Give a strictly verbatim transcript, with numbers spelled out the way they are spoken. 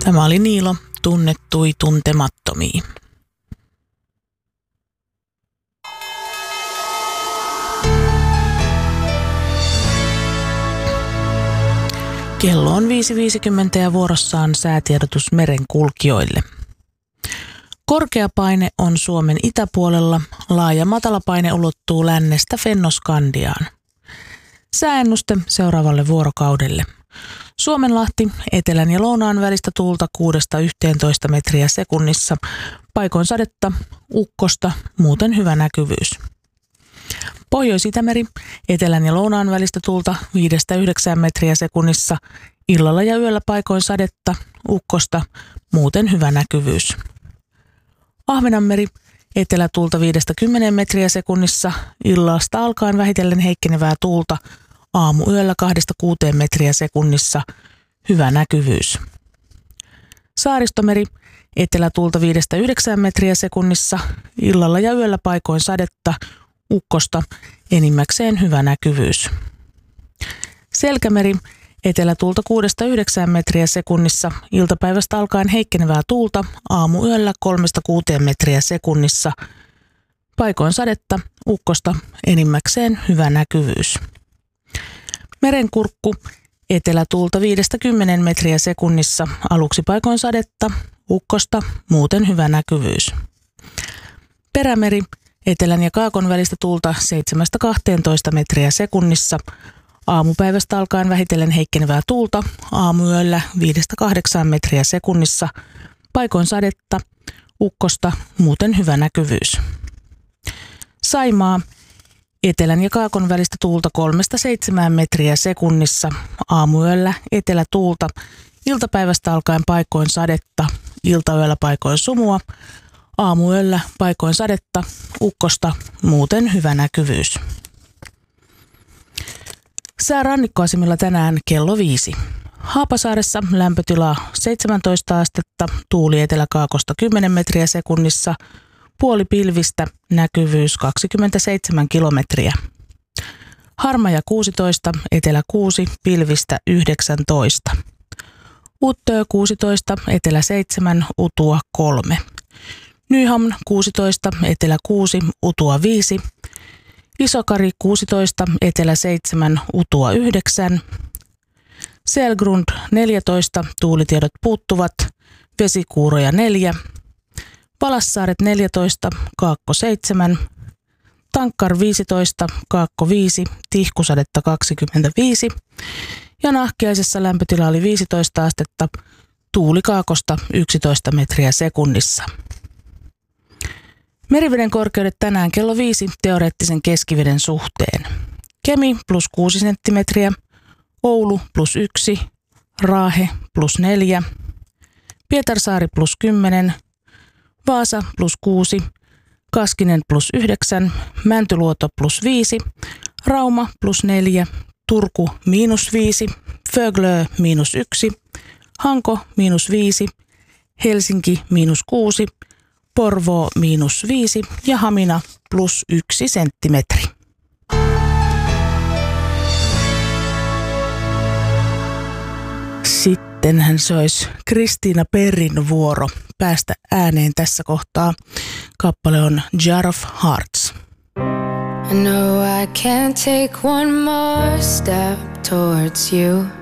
Tämä oli Niilo, Tunnettui tuntemattomia. Kello on viisi viisikymmentä ja vuorossaan säätiedotus merenkulkijoille. Korkea paine on Suomen itäpuolella, laaja matalapaine ulottuu lännestä Fennoskandiaan. Sääennuste seuraavalle vuorokaudelle. Suomenlahti, etelän ja lounaan välistä tuulta kuudesta yhteentoista metriä sekunnissa, paikoin sadetta, ukkosta, muuten hyvä näkyvyys. Pohjois-Itämeri, etelän ja lounaan välistä tuulta viidestä yhdeksään metriä sekunnissa, illalla ja yöllä paikoin sadetta, ukkosta, muuten hyvä näkyvyys. Ahvenanmeri, etelätuulta viidestä kymmeneen metriä sekunnissa, illasta alkaen vähitellen heikkenevää tuulta, aamuyöllä kahdesta kuuteen metriä sekunnissa, hyvä näkyvyys. Saaristomeri, etelätuulta viidestä yhdeksään metriä sekunnissa, illalla ja yöllä paikoin sadetta, ukkosta, enimmäkseen hyvä näkyvyys. Selkämeri, etelätuulta kuudesta yhdeksään metriä sekunnissa, iltapäivästä alkaen heikkenevää tuulta, aamuyöllä kolmesta kuuteen metriä sekunnissa, paikoin sadetta, ukkosta, enimmäkseen hyvä näkyvyys. Merenkurkku, etelätuulta viidestä kymmeneen metriä sekunnissa, aluksi paikoin sadetta, ukkosta, muuten hyvä näkyvyys. Perämeri, etelän ja kaakon välistä tuulta seitsemästä kahteentoista metriä sekunnissa, aamupäivästä alkaen vähitellen heikkenevää tuulta, aamuyöllä viidestä kahdeksaan metriä sekunnissa, paikoin sadetta, ukkosta, muuten hyvä näkyvyys. Saimaa, etelän ja kaakon välistä tuulta kolmesta seitsemään metriä sekunnissa, aamuyöllä etelätuulta, iltapäivästä alkaen paikoin sadetta, iltayöllä paikoin sumua, aamuyöllä paikoin sadetta, ukkosta, muuten hyvä näkyvyys. Sää rannikkoasemilla tänään kello viisi. Haapasaaressa lämpötila seitsemäntoista astetta, tuuli eteläkaakosta kymmenen metriä sekunnissa, puoli pilvistä, näkyvyys kaksikymmentäseitsemän kilometriä. Harmaja kuusitoista, etelä kuusi, pilvistä yhdeksäntoista. Uttöö kuusitoista, etelä seitsemän, utua kolme. Nyham kuusitoista, etelä kuusi, utua viisi. Isokari kuusitoista, etelä seitsemän, utua yhdeksän. Selgrund neljätoista, tuulitiedot puuttuvat, vesikuuroja neljä. Valassaaret neljätoista, kaakko seitsemän. Tankkar viisitoista, kaakko viisi, tihkusadetta kaksikymmentäviisi. Ja Nahkiaisessa lämpötila oli viisitoista astetta, tuuli kaakosta yksitoista metriä sekunnissa. Meriveden korkeudet tänään kello viisi teoreettisen keskiveden suhteen. Kemi plus kuusi senttimetriä, Oulu plus yksi, Raahe plus neljä, Pietarsaari plus kymmenen, Vaasa plus kuusi, Kaskinen plus yhdeksän, Mäntyluoto plus viisi, Rauma plus neljä, Turku miinus viisi, Föglö miinus yksi, Hanko miinus viisi, Helsinki miinus kuusi, Porvoo miinus viisi ja Hamina plus yksi senttimetri. Sittenhän se olisi Kristiina Perrin vuoro päästä ääneen tässä kohtaa. Kappale on Jar of Hearts. I know I can't take one more step towards you.